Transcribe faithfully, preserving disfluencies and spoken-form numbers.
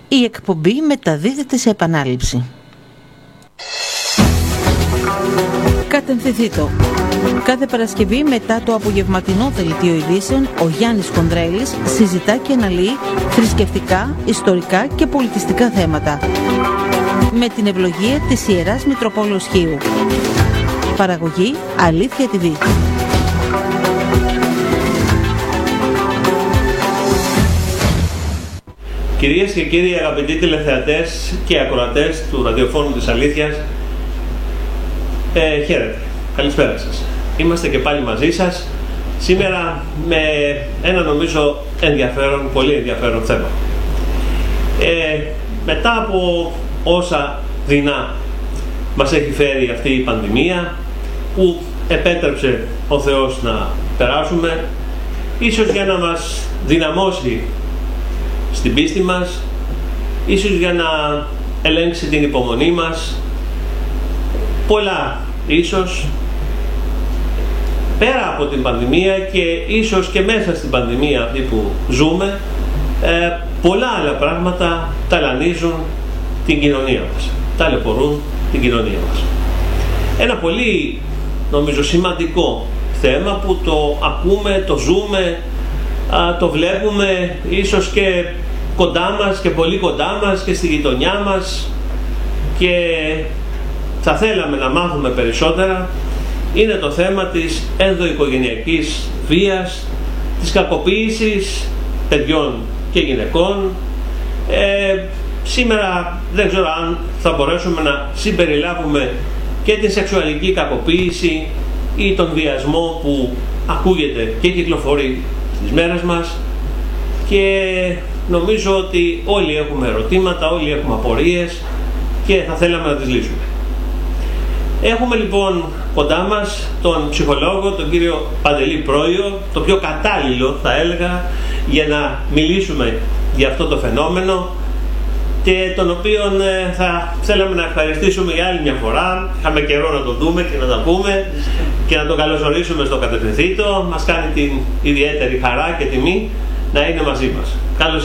Η εκπομπή μεταδίδεται σε επανάληψη. Κατευθυνθήτω. Κάθε Παρασκευή μετά το απογευματινό δελτίο ειδήσεων, ο Γιάννης Κονδρέλης συζητά και αναλύει θρησκευτικά, ιστορικά και πολιτιστικά θέματα. Με την ευλογία της Ιεράς Μητροπόλεως Χίου. Παραγωγή Αλήθεια τι βι. Κυρίες και κύριοι αγαπητοί τηλεθεατές και ακροατές του ραδιοφώνου της Αλήθειας, ε, χαίρετε, καλησπέρα σας. Είμαστε και πάλι μαζί σας, σήμερα με ένα νομίζω ενδιαφέρον, πολύ ενδιαφέρον θέμα. Ε, μετά από όσα δεινά μας έχει φέρει αυτή η πανδημία, που επέτρεψε ο Θεός να περάσουμε, ίσως για να μας δυναμώσει στην πίστη μας, ίσως για να ελέγξει την υπομονή μας, πολλά ίσως, πέρα από την πανδημία και ίσως και μέσα στην πανδημία αυτή που ζούμε, ε, πολλά άλλα πράγματα ταλανίζουν την κοινωνία μας, ταλαιπωρούν την κοινωνία μας. Ένα πολύ νομίζω σημαντικό θέμα που το ακούμε, το ζούμε, α, το βλέπουμε ίσως και κοντά μας και πολύ κοντά μας και στη γειτονιά μας και θα θέλαμε να μάθουμε περισσότερα, είναι το θέμα της ενδοοικογενειακής βίας, της κακοποίησης παιδιών και γυναικών. Ε, σήμερα δεν ξέρω αν θα μπορέσουμε να συμπεριλάβουμε και την σεξουαλική κακοποίηση ή τον βιασμό που ακούγεται και κυκλοφορεί στις μέρες μας, και νομίζω ότι όλοι έχουμε ερωτήματα, όλοι έχουμε απορίες και θα θέλαμε να τις λύσουμε. Έχουμε λοιπόν κοντά μας τον ψυχολόγο, τον κύριο Παντελή Πρόιο, το πιο κατάλληλο θα έλεγα για να μιλήσουμε για αυτό το φαινόμενο, και τον οποίον ε, θα θέλαμε να ευχαριστήσουμε για άλλη μια φορά. Είχαμε καιρό να τον δούμε και να τα πούμε και να τον καλωσορίσουμε στο Κατευθυνθήτω. Μας κάνει την ιδιαίτερη χαρά και τιμή να είναι μαζί μας. Καλώς